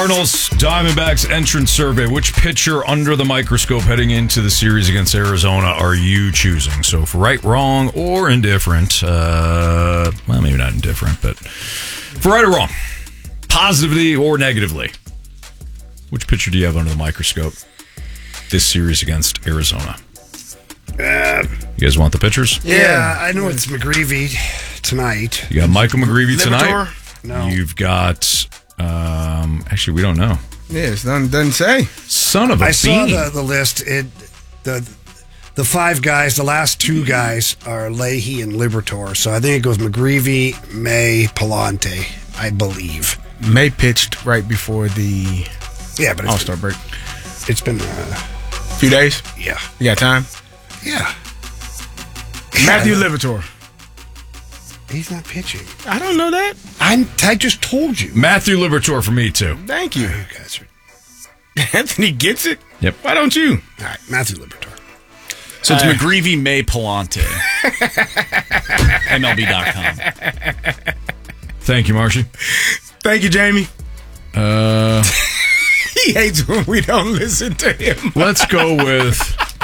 Cardinals Diamondbacks entrance survey. Which pitcher under the microscope heading into the series against Arizona are you choosing? So for right, wrong, or indifferent, well, maybe not indifferent, but for right or wrong, positively or negatively, which pitcher do you have under the microscope this series against Arizona? You guys want the pitchers? Yeah, I know it's McGreevy tonight. You got Michael McGreevy tonight? No. You've got... actually, we don't know. Yeah, it doesn't say. Son of a I bean. saw the list. The five guys, the last two guys are Leahy and Liberatore. So I think it goes McGreevy, May, Palante, I believe. May pitched right before the But All-Star break. It's been Few days? yeah. You got time? Yeah. Matthew Liberatore. He's not pitching. I don't know that. I just told you. Matthew Liberatore for me, too. Thank you. You guys are... Anthony gets it? Yep. Why don't you? All right, Matthew Liberatore. So it's McGreevy, May, Palante. MLB.com. Thank you, Marshy. Thank you, Jamie. He hates when we don't listen to him. Let's go with...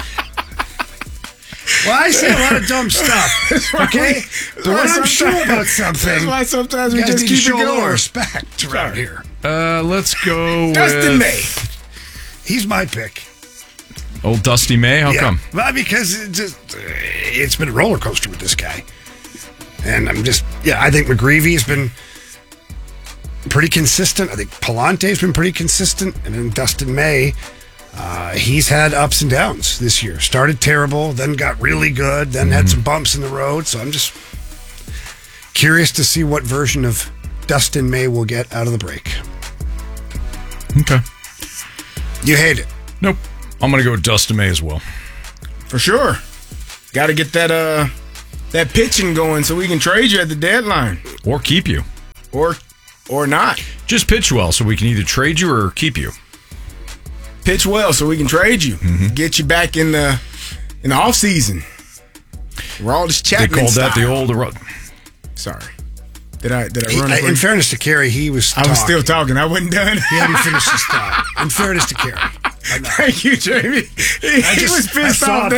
Well, I say a lot of dumb stuff, okay? But when I'm sure about something, That's why sometimes we you guys just need to keep it show a little going. respect around here. let's go Dustin with... May. He's my pick. Old Dusty May? How come? Well, because it's been a roller coaster with this guy. And I think McGreevy has been pretty consistent. I think Palante's been pretty consistent. And then Dustin May, he's had ups and downs this year. Started terrible, then got really good, then had some bumps in the road. So I'm just curious to see what version of Dustin May we'll get out of the break. Okay. You hate it. Nope. I'm going to go with Dustin May as well. For sure. Got to get that pitching going so we can trade you at the deadline. Or keep you. Or not. Just pitch well so we can either trade you or keep you. Pitch well so we can trade you. Get you back in the off season. We're all just They chatting. called that the old... Sorry. Did I run it? In fairness to Kerry, he was I was still talking. I wasn't done. He hadn't finished his thought. In fairness to Kerry. Thank you, Jamie. He was pissed off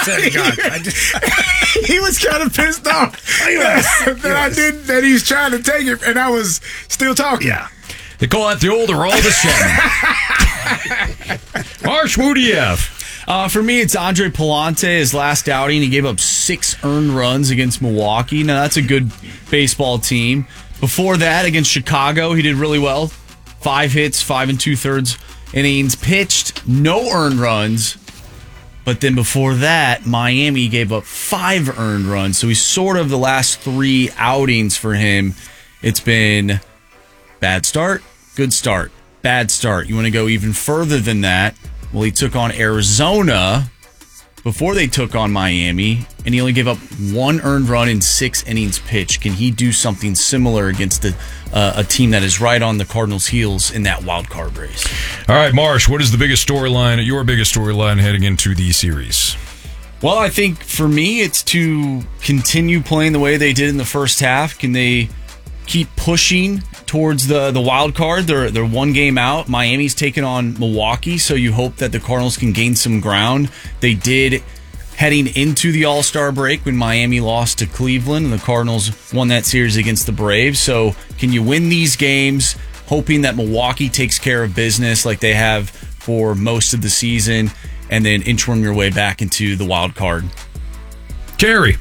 that he was kind of pissed off that he's trying to take it, and I was still talking. Yeah. They call that the old Aroldis Chapman. Marsh, who do you have? For me, it's Andre Palante. His last outing, he gave up 6 earned runs against Milwaukee. Now, that's a good baseball team. Before that, against Chicago, he did really well. 5 hits, 5 2/3 innings pitched, no earned runs. But then before that, Miami gave up 5 earned runs. So he's sort of the last 3 outings for him. It's been bad start, good start, bad start. You want to go even further than that? Well, he took on Arizona before they took on Miami, and he only gave up 1 earned run in 6 innings pitched. Can he do something similar against a team that is right on the Cardinals' heels in that wild card race? All right, Marsh, what is the biggest storyline, your biggest storyline heading into the series? Well, I think for me, it's to continue playing the way they did in the first half. Can they keep pushing towards the wild card? They're 1 game out. Miami's taking on Milwaukee, so you hope that the Cardinals can gain some ground. They did heading into the All-Star break when Miami lost to Cleveland, and the Cardinals won that series against the Braves. So can you win these games, hoping that Milwaukee takes care of business like they have for most of the season, and then inchworm your way back into the wild card? Kerry.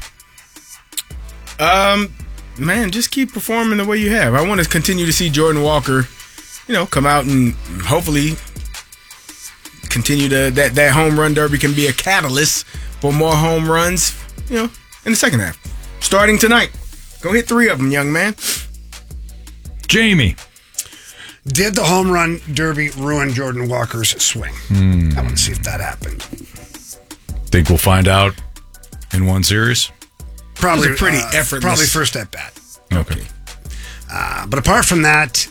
Man, just keep performing the way you have. I want to continue to see Jordan Walker, come out and hopefully continue that home run derby can be a catalyst for more home runs, in the second half. Starting tonight. Go hit 3 of them, young man. Jamie. Did the home run derby ruin Jordan Walker's swing? I want to see if that happened. Think we'll find out in one series? Probably It was a pretty effortless. Probably first at bat. Okay. But apart from that,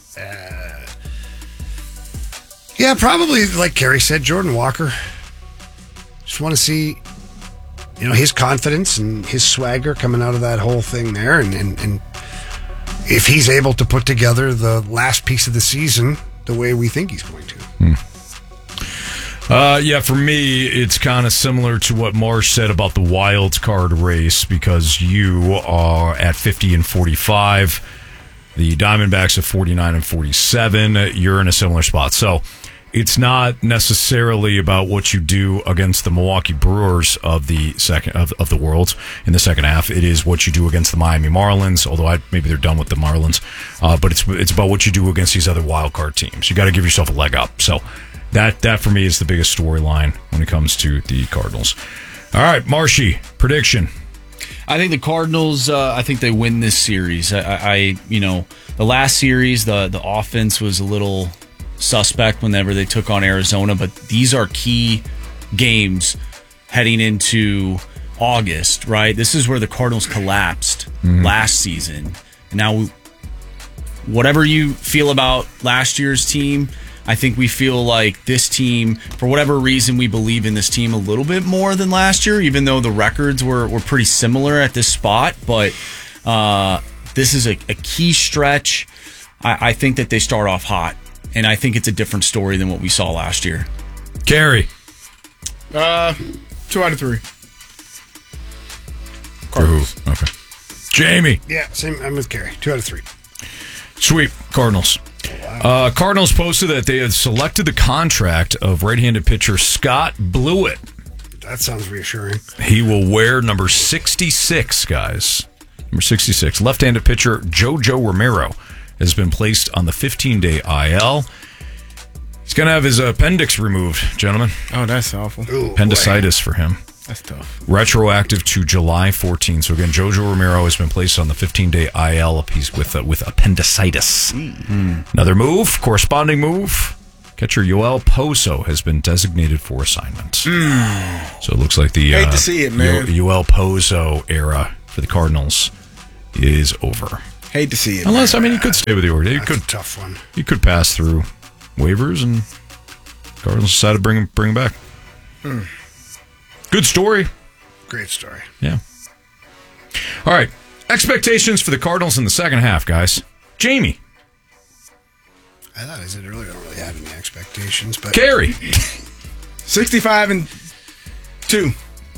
probably like Kerry said, Jordan Walker. Just want to see, his confidence and his swagger coming out of that whole thing there, and if he's able to put together the last piece of the season the way we think he's going to. Yeah, for me, it's kind of similar to what Marsh said about the wild card race because you are at 50 and 45. The Diamondbacks at 49 and 47. You're in a similar spot. So it's not necessarily about what you do against the Milwaukee Brewers of the second of the world in the second half. It is what you do against the Miami Marlins, although maybe they're done with the Marlins. But it's about what you do against these other wild card teams. You got to give yourself a leg up. So that for me is the biggest storyline when it comes to the Cardinals. All right, Marshy, prediction. I think the Cardinals, I think they win this series. The last series, the offense was a little suspect whenever they took on Arizona, but these are key games heading into August, right? This is where the Cardinals collapsed last season. And now, whatever you feel about last year's team, I think we feel like this team, for whatever reason, we believe in this team a little bit more than last year, even though the records were pretty similar at this spot. But this is a key stretch. I think that they start off hot, and I think it's a different story than what we saw last year. Carey. 2 out of 3. Cardinals. Okay. Jamie. Yeah, same. I'm with Kerry. 2 out of 3. Sweep. Cardinals. Cardinals posted that they had selected the contract of right-handed pitcher Scott Blewett. That sounds reassuring. He will wear number 66, guys. Number 66. Left-handed pitcher Jojo Romero has been placed on the 15-day IL. He's going to have his appendix removed, gentlemen. Oh, that's awful. Ooh, Appendicitis for him. That's tough. Retroactive to July 14th. So again, Jojo Romero has been placed on the 15-day IL. He's with appendicitis. Another move, corresponding move. Catcher Yoel Pozo has been designated for assignment. So it looks like the Hate to see it, man. Yoel Pozo era for the Cardinals is over. Hate to see it. Unless, I mean, he could stay with the order. That's a tough one. He could pass through waivers, and Cardinals decided to bring him back. Good story. Great story. Yeah. All right. Expectations for the Cardinals in the second half, guys. Jamie. I thought I said earlier I don't really have any expectations, but Carey. 65 and 2.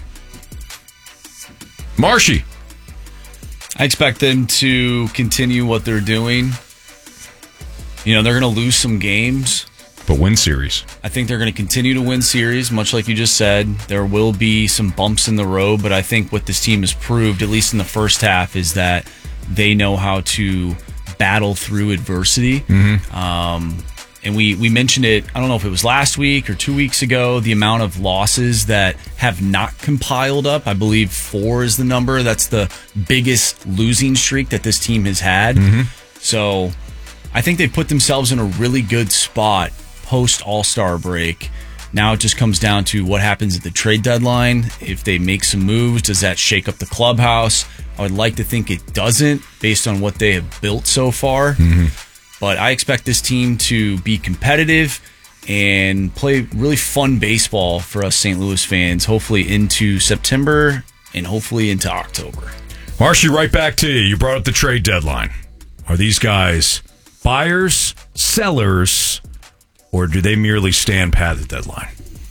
Marshy. I expect them to continue what they're doing. They're going to lose some games. But win series. I think they're going to continue to win series, much like you just said. There will be some bumps in the road, but I think what this team has proved, at least in the first half, is that they know how to battle through adversity. And we mentioned it, I don't know if it was last week or 2 weeks ago, the amount of losses that have not compiled up. I believe 4 is the number. That's the biggest losing streak that this team has had. So I think they put themselves in a really good spot post All-Star break. Now it just comes down to what happens at the trade deadline. If they make some moves, does that shake up the clubhouse? I would like to think it doesn't, based on what they have built so far. But I expect this team to be competitive and play really fun baseball for us St. Louis fans, hopefully into September and hopefully into October. Marshy, right back to you. You brought up the trade deadline. Are these guys buyers, sellers, or do they merely stand pat at the deadline?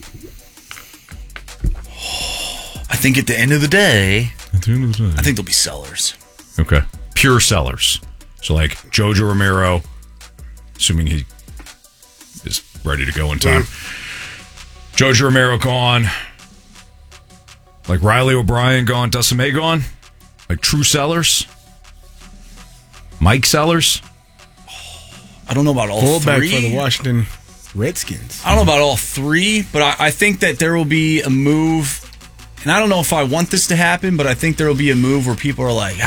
I think at the end of the day, I think they'll be sellers. Okay. Pure sellers. So like Jojo Romero, assuming he is ready to go in time. Jojo Romero gone. Like Riley O'Brien gone. Dusame gone. Like true sellers. Mike sellers. I don't know about all Fullback three. for the Washington Redskins. I don't know about all three, but I think that there will be a move, and I don't know if I want this to happen, but I think there will be a move where people are like,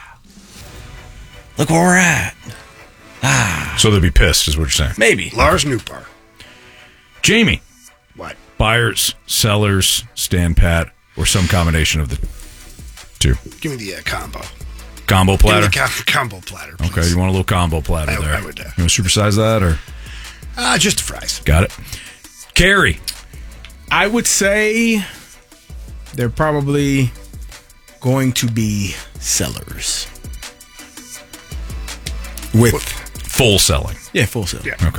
look where we're at. So they'll be pissed, is what you're saying. Maybe. Lars Nootbaar. Jamie. What? Buyers, sellers, stand pat, or some combination of the two. Give me the combo. Combo platter. Give me the combo platter, please. Okay, you want a little combo platter there. I would. You want to supersize that, or? Just the fries. Got it. Carey. I would say they're probably going to be sellers. With full selling. Yeah, full sell. Yeah. Okay. Yeah.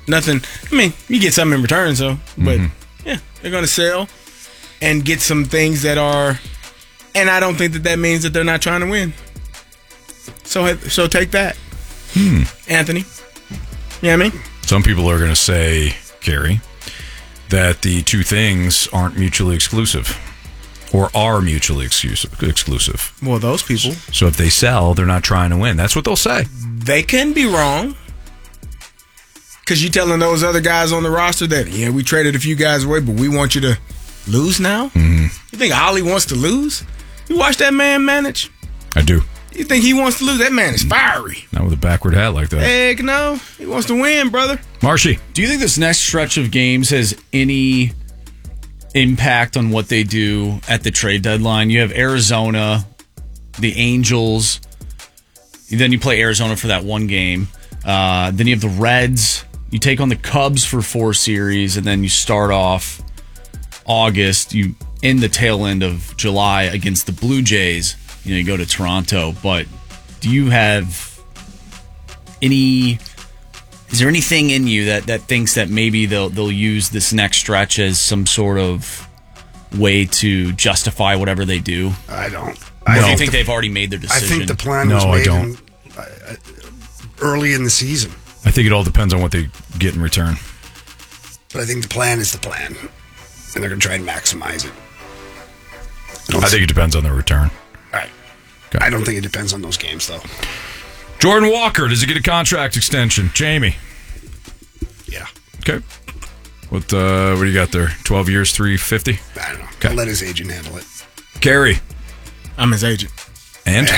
Nothing. I mean, you get something in return, so. But, yeah, they're going to sell and get some things that are. And I don't think that means that they're not trying to win. So take that, Anthony. You know what I mean? Some people are going to say, Gary, that the two things aren't mutually exclusive or are mutually exclusive. Well, those people. So if they sell, they're not trying to win. That's what they'll say. They can be wrong. Because you telling those other guys on the roster that, yeah, we traded a few guys away, but we want you to lose now? You think Ollie wants to lose? You watch that man manage? I do. You think he wants to lose? That man is fiery. Not with a backward hat like that. Heck no. He wants to win, brother. Marshy. Do you think this next stretch of games has any impact on what they do at the trade deadline? You have Arizona, the Angels, then you play Arizona for that one game. Then you have the Reds. You take on the Cubs for 4 series, and then you start off August. You end the tail end of July against the Blue Jays. You go to Toronto. But do you have any... Is there anything in you that thinks that maybe they'll use this next stretch as some sort of way to justify whatever they do? I don't. Or do you think they've already made their decision? I think the plan was made early in the season. I think it all depends on what they get in return. But I think the plan is the plan. And they're going to try and maximize it. I think it depends on the return. All right. Okay. I don't think it depends on those games, though. Jordan Walker, does he get a contract extension? Jamie. Yeah. Okay. What do you got there? 12 years, 350? I don't know. Okay. I'll let his agent handle it. Gary. I'm his agent. And?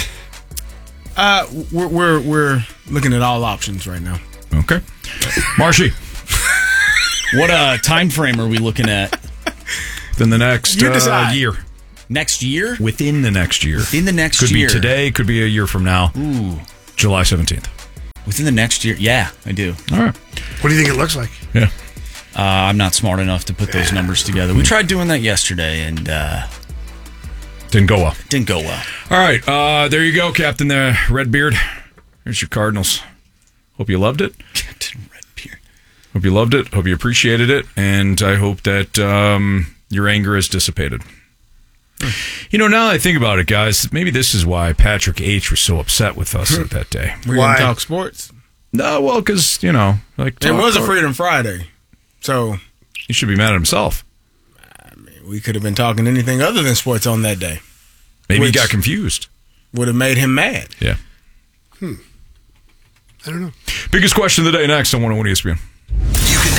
We're looking at all options right now. Okay. Marshy. What time frame are we looking at? Then the next You decide. year. Next year? Within the next year. Within the next could year. Could be today, could be a year from now. Ooh. July 17th. Within the next year? Yeah, I do. All right. What do you think it looks like? Yeah. I'm not smart enough to put those numbers together. We tried doing that yesterday, and Didn't go well. didn't go well. All right. There you go, Captain Redbeard. Here's your Cardinals. Hope you loved it. Captain Redbeard. Hope you loved it. Hope you appreciated it. And I hope that your anger is dissipated. Now that I think about it, guys, maybe this is why Patrick H. was so upset with us that day. We're going to talk sports. No, well, because, like... It was a Freedom Friday, so... He should be mad at himself. We could have been talking anything other than sports on that day. Maybe he Which got confused. would have made him mad. Yeah. I don't know. Biggest question of the day next on 101 ESPN.